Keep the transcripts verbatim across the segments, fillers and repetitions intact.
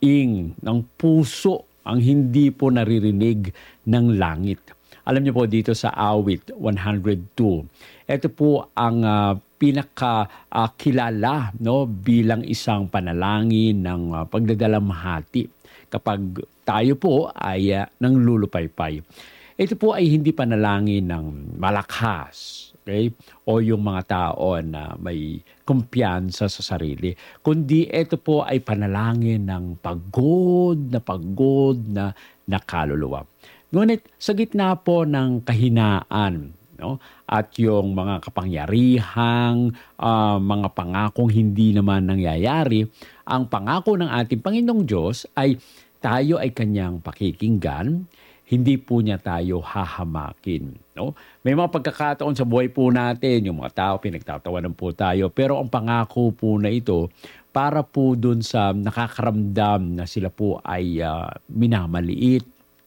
daing ng puso ang hindi po naririnig ng langit. Alam niyo po dito sa awit one oh two, ito po ang uh, pinaka uh, kilala no bilang isang panalangin ng uh, pagdadalamhati kapag tayo po ay uh, nanglulupaypay. Ito po ay hindi panalangin ng malakas, okay? O yung mga tao na may kumpiyansa sa sarili, kundi ito po ay panalangin ng pagod na pagod na nakaluluwa. Ngunit sa gitna po ng kahinaan, no, at yung mga kapangyarihang uh, mga pangakong hindi naman nangyayari, ang pangako ng ating Panginoong Diyos ay tayo ay kanyang pakikinggan, hindi po niya tayo hahamakin. No? May mga pagkakataon sa buhay po natin, yung mga tao, pinagtatawanan po tayo, pero ang pangako po na ito, para po dun sa nakakaramdam na sila po ay uh, minamaliit,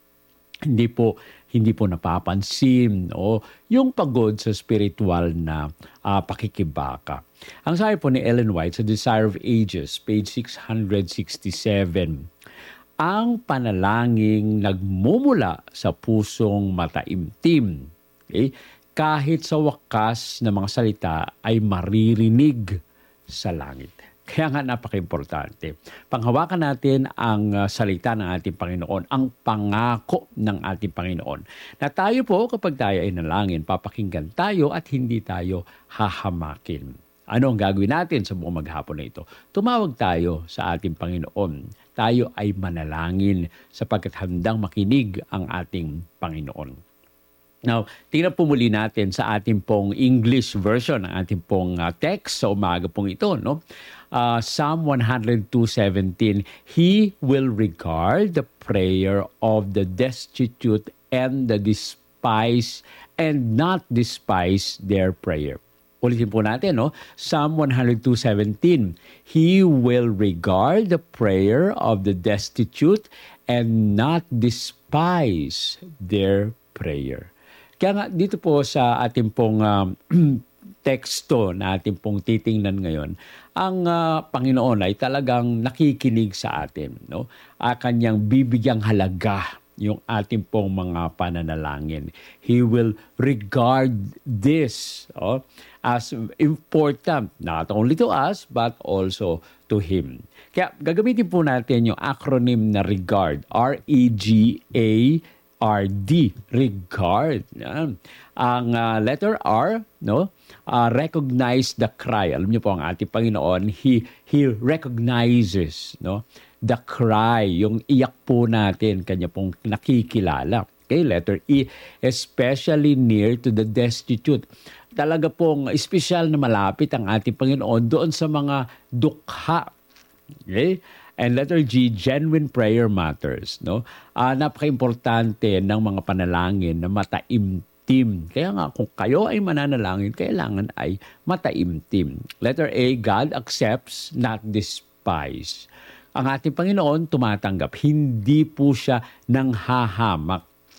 hindi po hindi po napapansin o yung pagod sa spiritual na uh, pakikibaka. Ang sabi po ni Ellen White sa Desire of Ages, page six sixty-seven, ang panalangin nagmumula sa pusong mataimtim. Okay? Kahit sa wakas na mga salita ay maririnig sa langit. Kaya nga napaka-importante. Panghawakan natin ang uh, salita ng ating Panginoon, ang pangako ng ating Panginoon. Na tayo po kapag tayo ay nalangin, papakinggan tayo at hindi tayo hahamakin. Ano ang gagawin natin sa buong maghapon na ito? Tumawag tayo sa ating Panginoon. Tayo ay manalangin sapagkat handang makinig ang ating Panginoon. Now, tingnan po muli natin sa ating pong English version, ang ating pong uh, text sa umaga pong ito, no? Uh, Psalm one oh two seventeen, He will regard the prayer of the destitute and the despised and not despise their prayer. Ulitin po natin, no? Psalm one oh two seventeen, He will regard the prayer of the destitute and not despise their prayer. Kaya nga dito po sa ating pong uh, teksto na ating pong titingnan ngayon, ang uh, Panginoon ay talagang nakikinig sa atin, no? Uh, kanyang bibigyang halaga yung ating pong mga pananalangin. He will regard this oh, as important, not only to us, but also to Him. Kaya gagamitin po natin yung acronym na REGARD, R E G A R D, regard. Yan. Ang uh, letter R, no, uh, recognize the cry. Alam niyo po ang ating Panginoon, He He recognizes, no, the cry, yung iyak po natin, kanya pong nakikilala. Okay, letter E, especially near to the destitute. Talaga pong espesyal na malapit ang ating Panginoon doon sa mga dukha. Okay? And letter G, genuine prayer matters. No? Uh, napaka-importante ng mga panalangin na mataimtim. Kaya nga, kung kayo ay mananalangin, kailangan ay mataimtim. Letter A, God accepts, not despise. Ang ating Panginoon tumatanggap. Hindi po siya nanghahamak.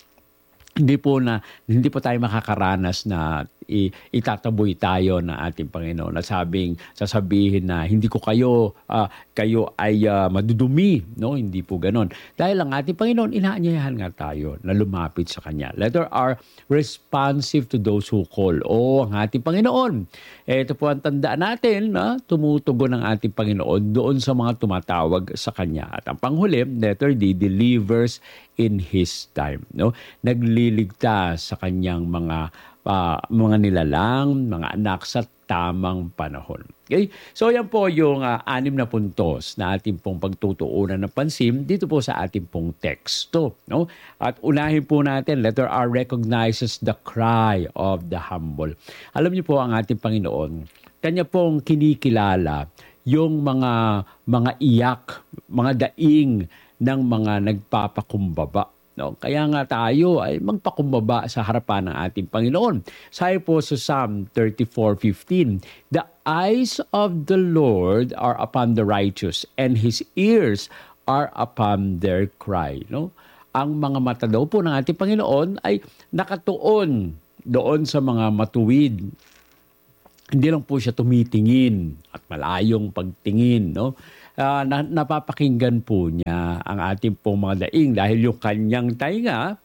Hindi po na hindi po tayo makakaranas na i, itataboy tayo ng ating Panginoon at sabing sasabihin na hindi ko kayo uh, kayo ay uh, madudumi, no? Hindi po ganoon. Dahil ang ating Panginoon inaanyayahan nga tayo na lumapit sa kanya. Letter R, responsive to those who call. O ang ating Panginoon. Ito po ang tandaan natin na tumutugon ang ating Panginoon doon sa mga tumatawag sa kanya. At ang panghuli, letter D, delivers in His time, no? Nagliligtas sa kanyang mga uh, mga nilalang, mga anak sa tamang panahon. Okay? So yan po yung uh, anim na puntos na ating pong pagtutuunan ng pansin dito po sa ating pong teksto, no? At unahin po natin, letter R recognizes the cry of the humble. Alam niyo po ang ating Panginoon, kanya pong kinikilala yung mga mga iyak, mga daing ng mga nagpapakumbaba. No? Kaya nga tayo ay magpakumbaba sa harapan ng ating Panginoon. Sabi po sa Psalm thirty-four fifteen, the eyes of the Lord are upon the righteous and His ears are upon their cry. No? Ang mga mata daw po ng ating Panginoon ay nakatuon doon sa mga matuwid. Hindi lang po siya tumitingin at malayong pagtingin, no? ah, na, napapakinggan po niya ang ating pong mga daing dahil yung kanyang tainga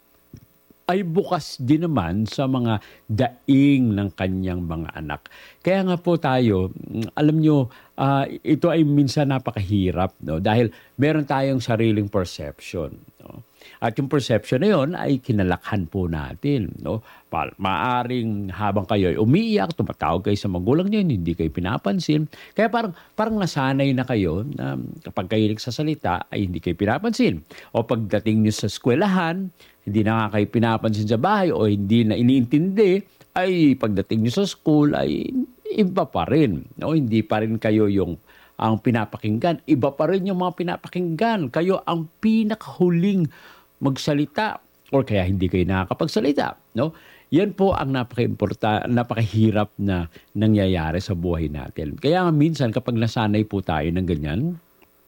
ay bukas din naman sa mga daing ng kanyang mga anak. Kaya nga po tayo, mm, alam nyo, ah, ito ay minsan napakahirap, no? Dahil meron tayong sariling perception. No? At yung perception na yun ay kinalakhan po natin. No? Pa- Maaring habang kayo ay umiiyak, tumatawag kayo sa magulang niyo, hindi kayo pinapansin. Kaya parang, parang nasanay na kayo na kapag kayo nagsasalita ay hindi kayo pinapansin. O pagdating niyo sa eskwelahan, hindi na nga kayo pinapansin sa bahay o hindi na iniintindi, ay pagdating niyo sa school ay iba pa rin. No? Hindi pa rin kayo yung ang pinapakinggan. Iba pa rin yung mga pinapakinggan. Kayo ang pinakahuling magsalita or kaya hindi kayo nakakapagsalita. No? Yan po ang napaka-importa, napakahirap na nangyayari sa buhay natin. Kaya nga minsan kapag nasanay po tayo ng ganyan,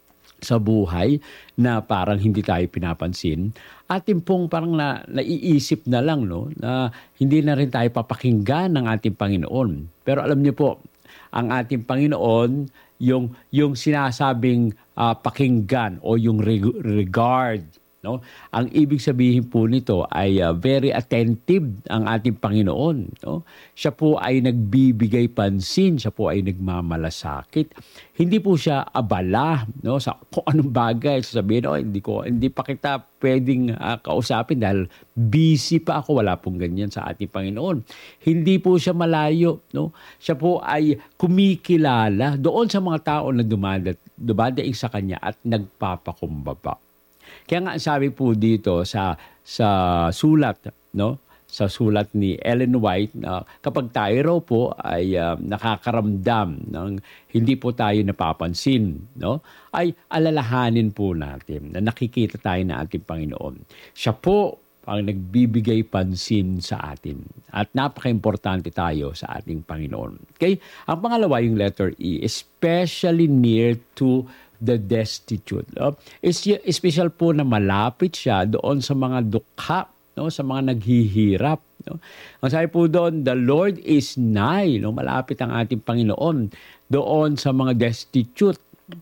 sa buhay na parang hindi tayo pinapansin, atin pong parang na, naiisip na lang no, na hindi na rin tayo papakinggan ng ating Panginoon. Pero alam niyo po, ang ating Panginoon, yung, yung sinasabing ah, pakinggan o yung reg- regard, no? Ang ibig sabihin po nito ay uh, very attentive ang ating Panginoon. No? Siya po ay nagbibigay pansin, siya po ay nagmamalasakit. Hindi po siya abala, no? Sa kung anong bagay. Sasabihin, oh, hindi, ko, hindi pa kita pwedeng uh, kausapin dahil busy pa ako. Wala pong ganyan sa ating Panginoon. Hindi po siya malayo. No? Siya po ay kumikilala doon sa mga tao na dumadat, dumadaing sa Kanya at nagpapakumbaba. Kaya nga sabi po dito sa sa sulat, no? Sa sulat ni Ellen White na kapag tayo raw po ay uh, nakakaramdam ng hindi po tayo napapansin, no? Ay alalahanin po natin na nakikita tayo ng ating Panginoon. Siya po ang nagbibigay pansin sa atin. At napaka-importante tayo sa ating Panginoon. Okay? Ang pangalawa yung letter E, especially near to the destitute. No? Special po na malapit siya doon sa mga dukha, no? Sa mga naghihirap. No? Ang sabi po doon, the Lord is nigh. No? Malapit ang ating Panginoon doon sa mga destitute.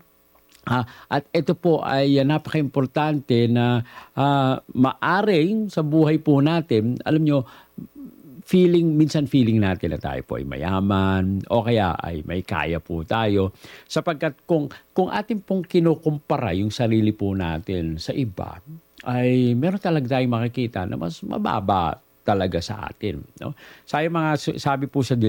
Ah, at ito po ay uh, napaka-importante na uh, maaring sa buhay po natin, alam nyo, feeling, minsan feeling natin na tayo po ay mayaman o kaya ay may kaya po tayo. Sapagkat kung, kung atin pong kinukumpara yung sarili po natin sa iba, ay meron talaga tayong makikita na mas mababa talaga sa atin. No? Sabi, mga, sabi po sa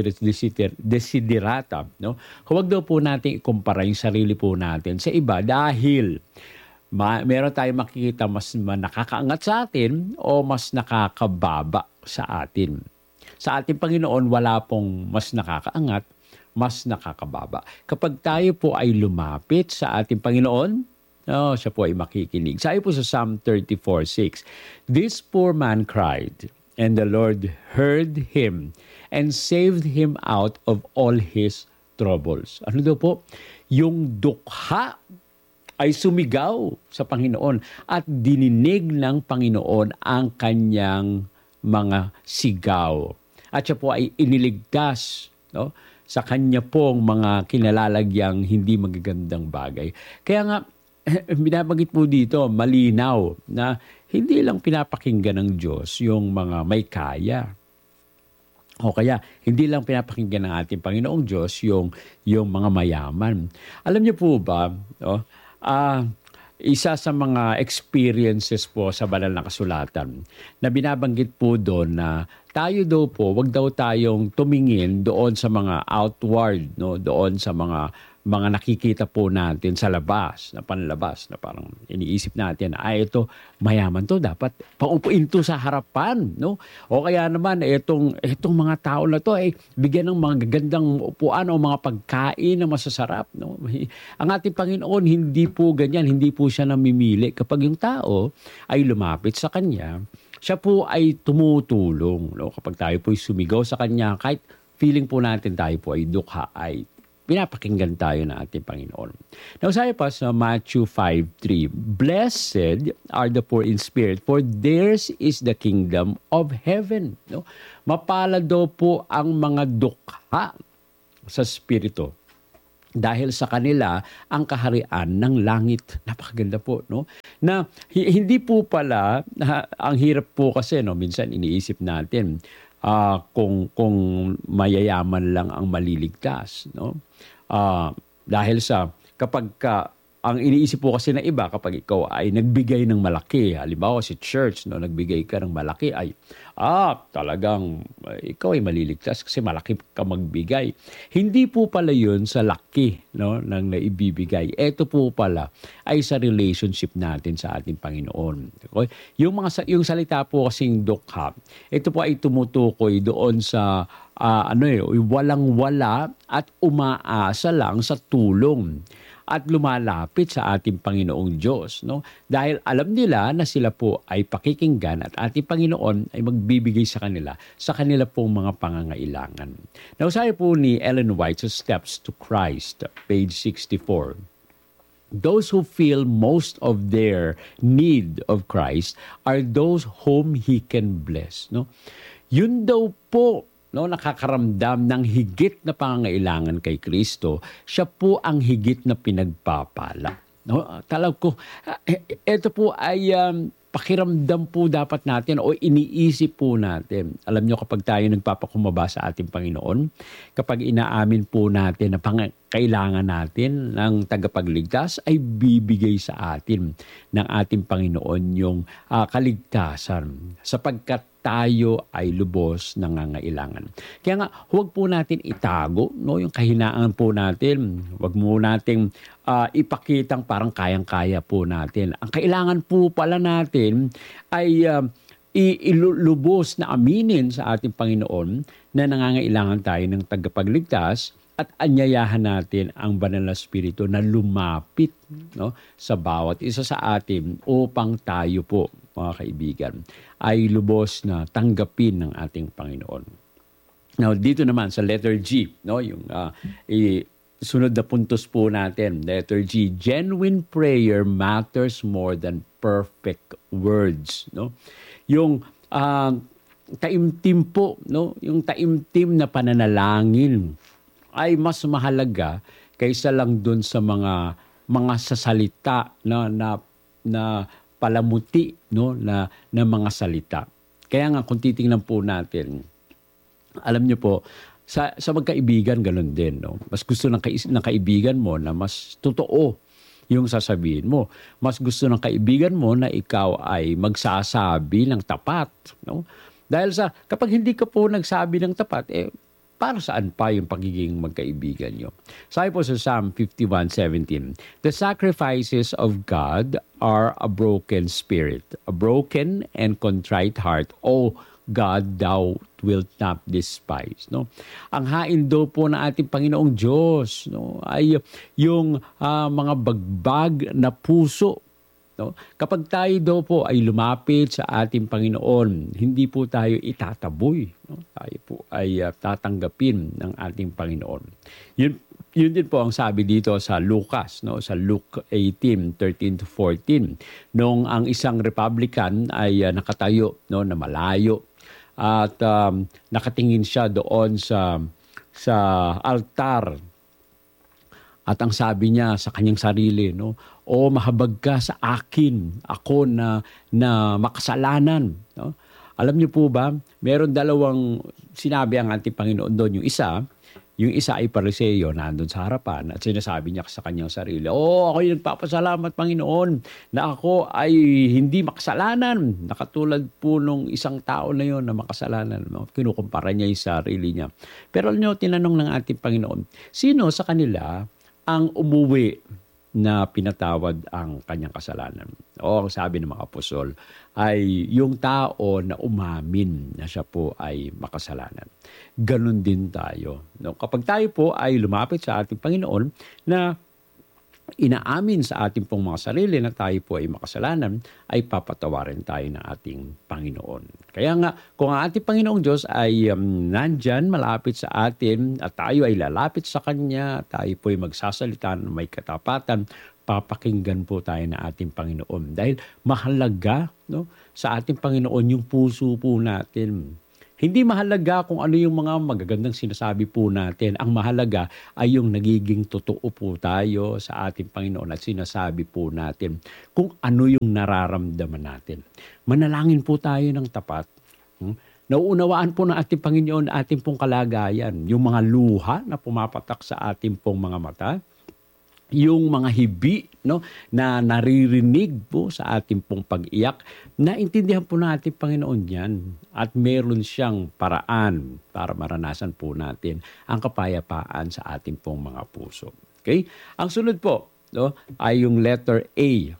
Desiderata, no? Huwag daw po natin ikumpara yung sarili po natin sa iba dahil ma, meron tayong makikita mas nakakaangat sa atin o mas nakakababa sa atin. Sa ating Panginoon, wala pong mas nakakaangat, mas nakakababa. Kapag tayo po ay lumapit sa ating Panginoon, oh, siya po ay makikinig. Sabi po sa Psalm thirty-four six, this poor man cried, and the Lord heard him and saved him out of all his troubles. Ano daw po? Yung dukha ay sumigaw sa Panginoon at dininig ng Panginoon ang kanyang mga sigaw. At siya po ay iniligtas, no, sa kanya pong mga kinalalagyang hindi magagandang bagay. Kaya nga, binabanggit po dito, malinaw na hindi lang pinapakinggan ng Diyos yung mga may kaya. O kaya, hindi lang pinapakinggan ng ating Panginoong Diyos yung, yung mga mayaman. Alam niyo po ba, no, ah, uh, isa sa mga experiences po sa banal na kasulatan na binabanggit po doon na tayo daw po, wag daw tayong tumingin doon sa mga outward, no, doon sa mga mga nakikita po natin sa labas, na panlabas, na parang iniisip natin, ay ito, mayaman to, dapat paupuin to sa harapan, no? O kaya naman, itong, itong mga tao na to, ay bigyan ng mga gagandang upuan o mga pagkain na masasarap, no? Ang ating Panginoon, hindi po ganyan, hindi po siya namimili. Kapag yung tao ay lumapit sa Kanya, siya po ay tumutulong, no? Kapag tayo po ay sumigaw sa Kanya, kahit feeling po natin tayo po ay dukha, ay pinapakinggan tayo ng ating Panginoon. Now, sabi pa sa Matthew five three, blessed are the poor in spirit, for theirs is the kingdom of heaven. No? Mapalad daw po ang mga dukha sa spirito. dahil sa kanila ang kaharian ng langit. Napakaganda po, no? Na hi- hindi po pala, na, ang hirap po kasi, no, minsan iniisip natin ah, kung kung mayayaman lang ang maliligtas, no? Ah, dahil sa kapag ka ang iniisip po kasi na iba kapag ikaw ay nagbigay ng malaki, halimbawa si church, no, nagbigay ka ng malaki ay ah, talagang eh, ikaw ay maliligtas kasi malaki ka magbigay. Hindi po pala 'yun sa laki, no, ng naibibigay. Ito po pala ay sa relationship natin sa ating Panginoon. Okay? Yung mga sa- yung salita po kasing dukha, ito po ay tumutukoy doon sa ah, ano eh, walang-wala at umaasa lang sa tulong at lumalapit sa ating Panginoong Diyos, no? Dahil alam nila na sila po ay pakikinggan at ating Panginoon ay magbibigay sa kanila sa kanila pong mga pangangailangan. Nausabi po ni Ellen White sa Steps to Christ, page sixty-four. Those who feel most of their need of Christ are those whom He can bless, no? Yun daw po, no, nakakaramdam ng higit na pangangailangan kay Kristo, siya po ang higit na pinagpapala. No, talag ko, ito po ay um, pakiramdam po dapat natin o iniisip po natin. Alam nyo, kapag tayo nagpapakumbaba sa ating Panginoon, kapag inaamin po natin na pang- kailangan natin ng tagapagligtas, ay bibigay sa atin ng ating Panginoon yung uh, kaligtasan sapagkat tayo ay lubos nangangailangan. Kaya nga, huwag po natin itago, no, yung kahinaan po natin. Huwag mo nating uh, ipakitang parang kayang-kaya po natin. Ang kailangan po pala natin ay uh, ilubos na aminin sa ating Panginoon na nangangailangan tayo ng tagapagligtas at anyayahan natin ang banal na Espiritu na lumapit, no, sa bawat isa sa atin upang tayo po, mga kaibigan, ay lubos na tanggapin ng ating Panginoon. Now, dito naman sa letter G, no, yung uh, i- sunod na puntos po natin, letter G, genuine prayer matters more than perfect words, no? Yung uh, taimtim po, no, yung taimtim na pananalangin ay mas mahalaga kaysa lang dun sa mga mga sasalita na na na palamuti, no, na na mga salita. Kaya nga kung titingnan po natin, alam niyo po, sa sa magkaibigan ganun din, no. Mas gusto ng, kais, ng kaibigan mo na mas totoo yung sasabihin mo. Mas gusto ng kaibigan mo na ikaw ay magsasabi ng tapat, no? Dahil sa kapag hindi ka po nagsabi ng tapat, eh para saan pa yung pagiging magkaibigan nyo? Sabi po sa Psalm fifty-one seventeen, the sacrifices of God are a broken spirit, a broken and contrite heart. O God, thou wilt not despise. No? Ang hain daw po ng ating Panginoong Diyos, no, ay yung uh, mga bagbag na puso. No? Kapag tayo daw po ay lumapit sa ating Panginoon, hindi po tayo itataboy. No? Tayo po ay uh, tatanggapin ng ating Panginoon. Yun, yun din po ang sabi dito sa Lucas, no? Sa Luke eighteen, thirteen to fourteen. Nung ang isang Republican ay uh, nakatayo, no, na malayo at um, nakatingin siya doon sa sa altar. At ang sabi niya sa kanyang sarili, no, o mahabag ka sa akin, ako na na makasalanan, no? Alam niyo po ba, meron dalawang sinabi ang ating Panginoon doon. Yung isa, yung isa ay Pariseo, nandun sa harapan at sinasabi niya sa kanyang sarili, oh, ako yung nagpapasalamat, Panginoon, na ako ay hindi makasalanan. Nakatulad po nung isang tao na yon na makasalanan. No? Kinukumpara niya yung sarili niya. Pero alam niyo, tinanong ng ating Panginoon, sino sa kanila ang umuwi na pinatawad ang kanyang kasalanan? O ang sabi ng mga apostol ay yung tao na umamin na siya po ay makasalanan. Ganon din tayo. No? Kapag tayo po ay lumapit sa ating Panginoon na inaamin sa ating pong mga sarili na tayo po ay makasalanan, ay papatawarin tayo ng ating Panginoon. Kaya nga, kung ang ating Panginoong Diyos ay um, nandyan, malapit sa atin, at tayo ay lalapit sa Kanya, tayo po ay magsasalita ng may katapatan, papakinggan po tayo ng ating Panginoon. Dahil mahalaga, no, sa ating Panginoon yung puso po natin. Hindi mahalaga kung ano yung mga magagandang sinasabi po natin. Ang mahalaga ay yung nagiging totoo po tayo sa ating Panginoon at sinasabi po natin kung ano yung nararamdaman natin. Manalangin po tayo ng tapat. Hmm? Nauunawaan po ng ating Panginoon ating pong kalagayan. Yung mga luha na pumapatak sa ating pong mga mata, yung mga hibi, no, na naririnig po sa ating pong pag-iyak, naintindihan po ng ating Panginoon yan at meron siyang paraan para maranasan po natin ang kapayapaan sa ating pong mga puso. Okay? Ang sunod po, no, ay yung letter A.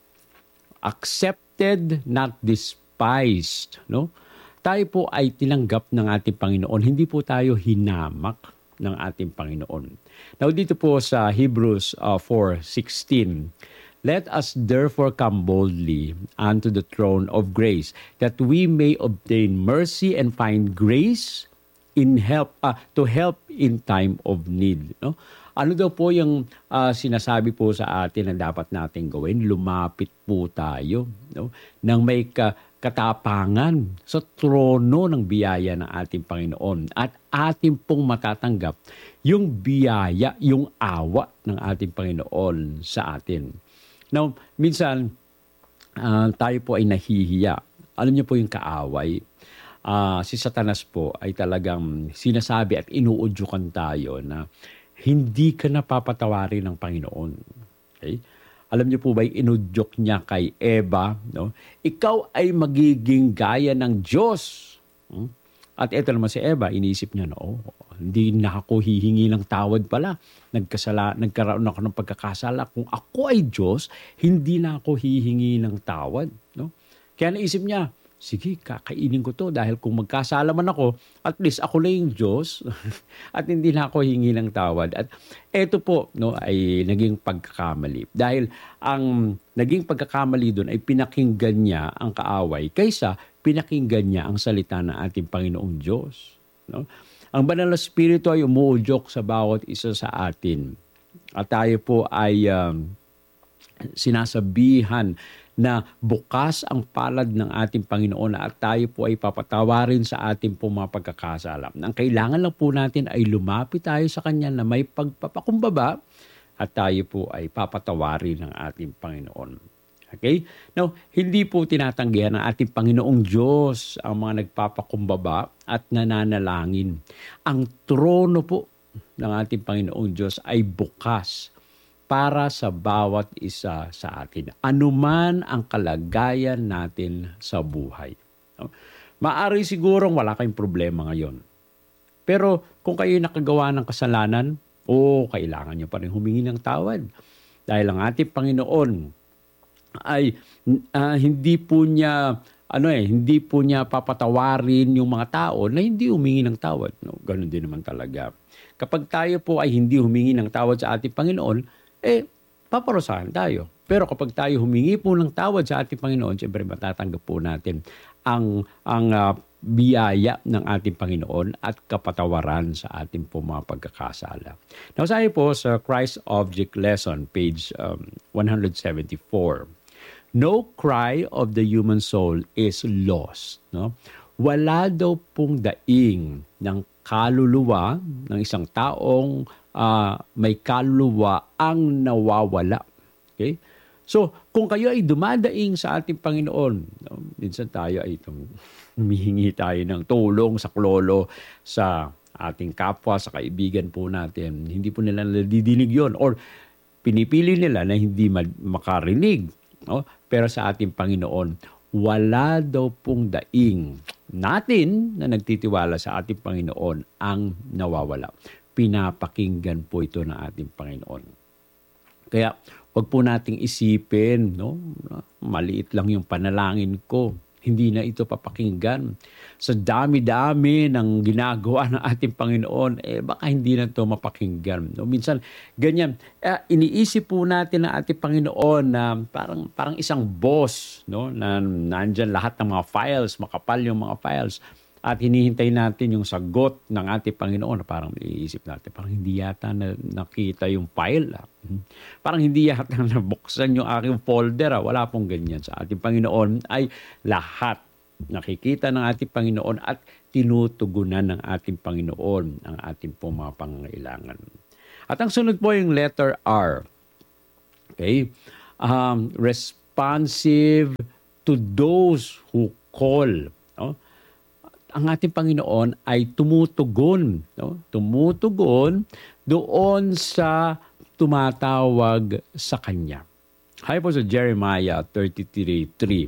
Accepted, not despised. No? Tayo po ay tinanggap ng ating Panginoon. Hindi po tayo hinamak ng ating Panginoon. Now dito po sa Hebrews uh, four sixteen, let us therefore come boldly unto the throne of grace, that we may obtain mercy and find grace in help uh, to help in time of need. No? Ano daw po yung uh, sinasabi po sa atin na dapat nating gawin? Lumapit po tayo, no, nang may ka katapangan sa trono ng biyaya ng ating Panginoon at ating pong matatanggap yung biyaya, yung awa ng ating Panginoon sa atin. Now, minsan uh, tayo po ay nahihiya. Alam niyo po yung kaaway. Uh, si Satanas po ay talagang sinasabi at inuudyukan tayo na hindi ka napapatawarin ng Panginoon. Okay? Alam niyo po ba, inudyok niya kay Eva, no? Ikaw ay magiging gaya ng Diyos. Hmm? At ito naman si Eva, iniisip niya, no, hindi na ako hihingi ng tawad pala. Nagkasala, nagkaroon ako ng pagkakasala. Kung ako ay Diyos, hindi na ako hihingi ng tawad. No? Kaya naisip niya, sige, kakainin ko to dahil kung magkasala man ako, at least ako na yung Diyos at hindi na ako hingi ng tawad. At eto po, no, ay naging pagkakamali. Dahil ang naging pagkakamali doon ay pinakinggan niya ang kaaway kaysa pinakinggan niya ang salita ng ating Panginoong Diyos. No? Ang banal na Espiritu ay umuudyok sa bawat isa sa atin. At tayo po ay um, sinasabihan na bukas ang palad ng ating Panginoon at tayo po ay papatawarin sa ating pong mga pagkakasala. Ang kailangan lang po natin ay lumapit tayo sa Kanya na may pagpapakumbaba at tayo po ay papatawarin ng ating Panginoon. Okay? Now, hindi po tinatanggihan ng ating Panginoong Diyos ang mga nagpapakumbaba at nananalangin. Ang trono po ng ating Panginoong Diyos ay bukas para sa bawat isa sa atin. Anuman ang kalagayan natin sa buhay. No? Maari sigurong wala kayong problema ngayon. Pero kung kayo nakagawa ng kasalanan, o kailangan nyo pa rin humingi ng tawad. Dahil ang ating Panginoon ay uh, hindi po niya ano eh, hindi po niya papatawarin yung mga tao na hindi humingi ng tawad. No? Ganun din naman talaga. Kapag tayo po ay hindi humingi ng tawad sa ating Panginoon, eh, paparusahan tayo. Pero kapag tayo humingi po ng tawad sa ating Panginoon, siyempre matatanggap po natin ang, ang uh, biyaya ng ating Panginoon at kapatawaran sa ating po mga pagkakasala. Now, sabi po sa Christ Object Lesson, page um, one seventy-four, no cry of the human soul is lost. No? Wala daw pong daing ng kaluluwa ng isang taong uh, may kaluluwa ang nawawala. Okay? So, kung kayo ay dumadaing sa ating Panginoon, no, minsan tayo ay humihingi tayo ng tulong sa klolo, sa ating kapwa, sa kaibigan po natin. Hindi po nila nadidinig yon or pinipili nila na hindi makarinig. No? Pero sa ating Panginoon, wala daw pong daing natin na nagtitiwala sa ating Panginoon ang nawawala. Pinapakinggan po ito ng ating Panginoon. Kaya wag po nating isipin, no? Maliit lang yung panalangin ko. Hindi na ito papakinggan. Sa dami-dami ng ginagawa ng ating Panginoon, eh baka hindi na ito mapakinggan. No? Minsan, ganyan, eh, iniisip po natin ng ating Panginoon na parang, parang isang boss, no? Na nandyan lahat ng mga files, makapal yung mga files. At hinihintay natin yung sagot ng ating Panginoon. Parang iisip natin, parang hindi yata na nakita yung file. Ah. Parang hindi yata nabuksan yung aking folder. Ah. Wala pong ganyan sa ating Panginoon ay lahat nakikita ng ating Panginoon at tinutugunan ng ating Panginoon ang ating pong mga pangangailangan. At ang sunod po yung letter R. Okay? Um, responsive to those who call. No? Ang ating Panginoon ay tumutugon. No? Tumutugon doon sa tumatawag sa Kanya. Hay po sa Jeremiah thirty-three three.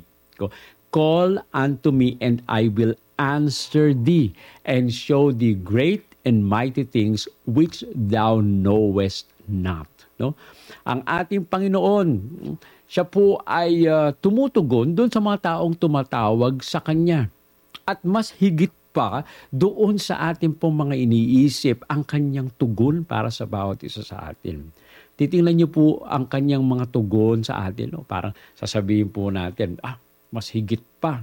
Call unto me and I will answer thee and show thee great and mighty things which thou knowest not. No? Ang ating Panginoon, siya po ay uh, tumutugon doon sa mga taong tumatawag sa Kanya. At mas higit pa doon sa ating pong mga iniisip ang Kanyang tugon para sa bawat isa sa atin. Titingnan niyo po ang Kanyang mga tugon sa atin. No? Parang sasabihin po natin, ah, mas higit pa.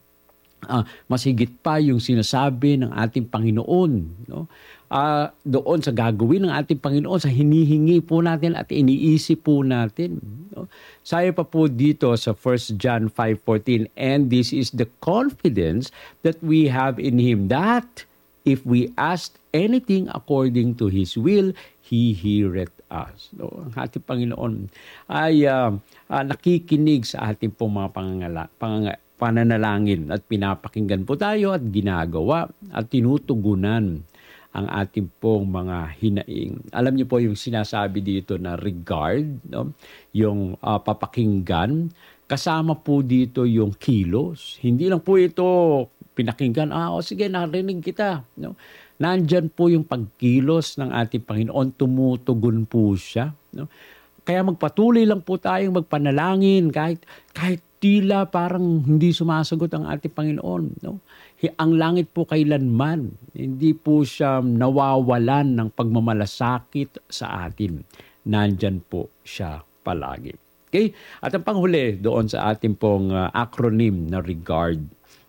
Uh, mas higit pa yung sinasabi ng ating Panginoon. No? Uh, doon sa gagawin ng ating Panginoon, sa hinihingi po natin at iniisip po natin. No? Sabi pa po dito sa First John five fourteen, and this is the confidence that we have in Him, that if we ask anything according to His will, He heareth us. No? Ang ating Panginoon ay uh, uh, nakikinig sa ating pong mga pangangala, panganga, pananalangin at pinapakinggan po tayo at ginagawa at tinutugunan ang ating pong mga hinaing. Alam niyo po yung sinasabi dito na regard, no? Yung uh, papakinggan, kasama po dito yung kilos. Hindi lang po ito pinakinggan, ah, o sige, narinig kita. No? Nandyan po yung pagkilos ng ating Panginoon, tumutugon po siya. No? Kaya magpatuloy lang po tayong magpanalangin kahit, kahit tila parang hindi sumasagot ang ating Panginoon. No? Ang langit po kailanman, hindi po siya nawawalan ng pagmamalasakit sa atin. Nandyan po siya palagi. Okay? At ang panghuli doon sa ating pong uh, acronym na regard.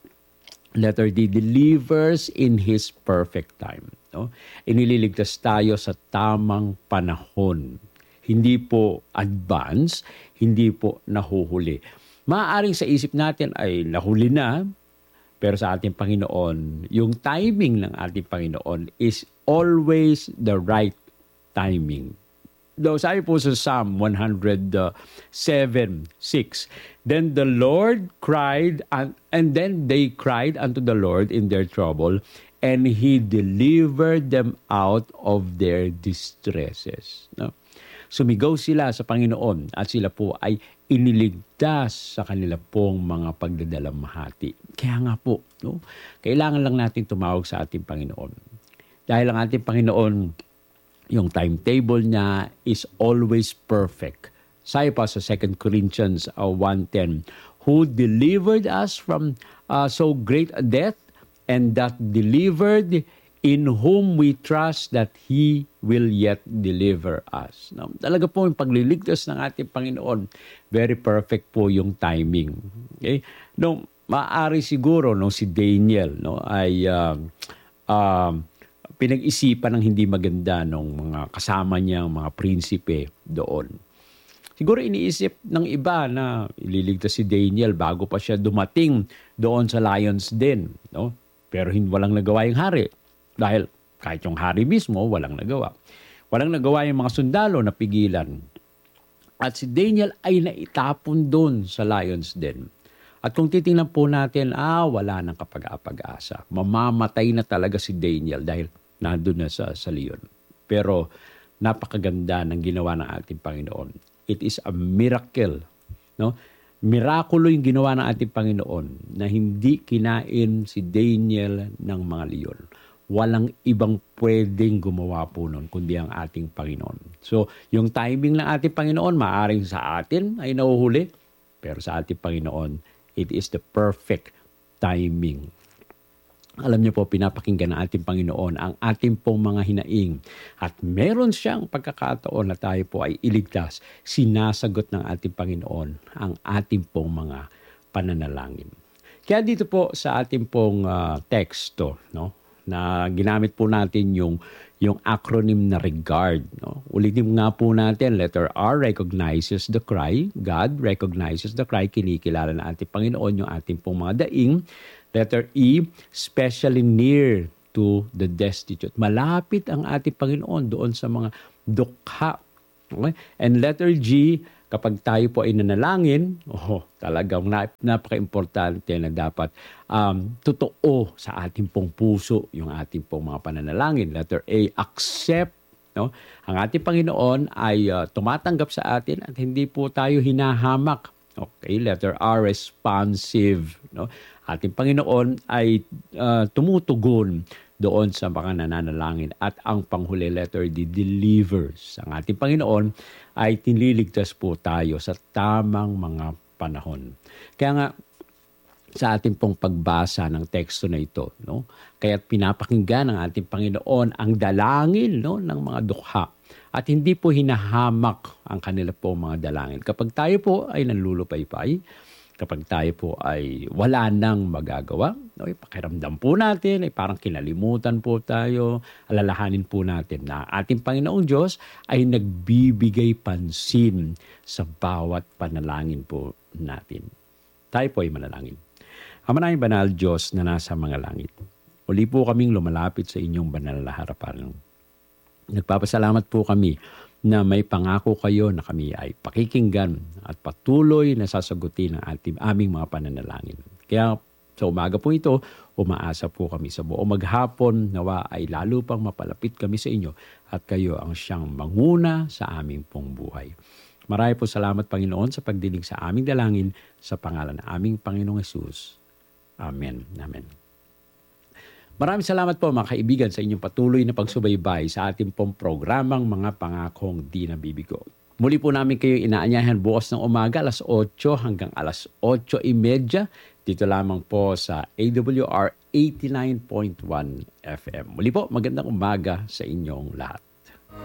Letter D, delivers in His perfect time. No? Inililigtas tayo sa tamang panahon. Hindi po advance, hindi po nahuhuli. Maaaring sa isip natin ay nahuli na, pero sa ating Panginoon, yung timing ng ating Panginoon is always the right timing. Though sabi po sa Psalm one oh seven six, then the Lord cried, and, and then they cried unto the Lord in their trouble, and He delivered them out of their distresses. No? Sumigaw sila sa Panginoon at sila po ay iniligtas sa kanila pong mga pagdadalamhati. Kaya nga po, no? Kailangan lang natin tumawag sa ating Panginoon. Dahil ang ating Panginoon, yung timetable niya is always perfect. Sabi pa sa Second Corinthians one ten, who delivered us from uh, so great a death, and that delivered, in whom we trust that He will yet deliver us. No? Talaga po yung pagliligtas ng ating Panginoon, very perfect po yung timing. Okay? No, maaari siguro no, si Daniel no, ay uh, uh, pinag-isipan ng hindi maganda ng mga kasama niyang mga prinsipe doon. Siguro iniisip ng iba na ililigtas si Daniel bago pa siya dumating doon sa lion's den. No? Pero hindi walang nagawa yung hari. Dahil kahit yung hari mismo, walang nagawa. Walang nagawa yung mga sundalo na pigilan. At si Daniel ay naitapon doon sa lion's den. At kung titingnan po natin, ah, wala nang kapag-apag-asa. Mamamatay na talaga si Daniel dahil nandun na sa, sa leon. Pero napakaganda ng ginawa ng ating Panginoon. It is a miracle. No? Mirakulo yung ginawa ng ating Panginoon na hindi kinain si Daniel ng mga leon. Walang ibang pwedeng gumawa po nun kundi ang ating Panginoon. So, yung timing ng ating Panginoon, maaaring sa atin ay nahuhuli, pero sa ating Panginoon, it is the perfect timing. Alam niyo po, pinapakinggan ng ating Panginoon ang ating pong mga hinaing. At meron siyang pagkakataon na tayo po ay iligtas. Sinasagot ng ating Panginoon ang ating pong mga pananalangin. Kaya dito po sa ating pong uh, teksto, no? na ginamit po natin yung yung acronym na REGARD. No? Ulitin nga po natin, letter R recognizes the cry. God recognizes the cry. Kinikilala na ating Panginoon yung ating pong mga daing. Letter E, specially near to the destitute. Malapit ang ating Panginoon doon sa mga dukha. Okay? And letter G, kapag tayo po ay nanalangin, oh, talagang napaka-importante na dapat um, totoo sa ating pong puso yung ating pong mga pananalangin. Letter A, accept. No? Ang ating Panginoon ay uh, tumatanggap sa atin at hindi po tayo hinahamak. Okay, letter R, responsive. No? Ating Panginoon ay uh, tumutugon doon sa mga nananalangin. At ang panghuli, letter D, delivers. Ang ating Panginoon ay tinliligtas po tayo sa tamang mga panahon. Kaya nga, sa ating pong pagbasa ng teksto na ito, no? Kaya't pinapakinggan ng ating Panginoon ang dalangin, no, ng mga dukha. At hindi po hinahamak ang kanila po mga dalangin. Kapag tayo po ay nanlulupaypay, kapag tayo po ay wala nang magagawa, no, pakiramdam po natin, ay parang kinalimutan po tayo, alalahanin po natin na ating Panginoong Diyos ay nagbibigay pansin sa bawat panalangin po natin. Tayo po ay manalangin. Ama naming banal Diyos na nasa mga langit, uli po kaming lumalapit sa inyong banal na harapan. Nagpapasalamat po kami na may pangako kayo na kami ay pakikinggan at patuloy na sasagutin ang ating aming mga pananalangin. Kaya sa umaga po ito, umaasa po kami sa buong maghapon nawa ay lalo pang mapalapit kami sa inyo at kayo ang siyang manguna sa aming pong buhay. Marami po salamat Panginoon sa pagdinig sa aming dalangin sa pangalan ng aming Panginoong Hesus. Amen. Amen. Maraming salamat po mga kaibigan sa inyong patuloy na pagsubaybay sa ating pong programang Mga Pangakong Di Nabibigo. Muli po namin kayo inaanyahan bukas ng umaga alas otso hanggang alas otso trenta dito lamang po sa A W R eighty-nine point one F M. Muli po, magandang umaga sa inyong lahat.